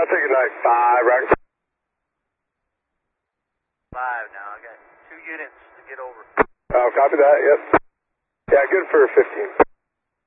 I'll take it like 5, right? 5 now. I got 2 units to get over. Copy that, yep. Yeah, good for 15.